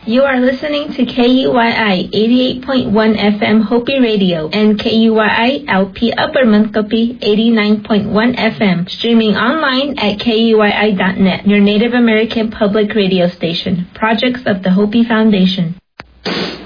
You are listening to KUYI 88.1 FM Hopi Radio and KUYI LP Upper Munkapi 89.1 FM, streaming online at KUYI.net, your Native American public radio station. Projects of the Hopi Foundation.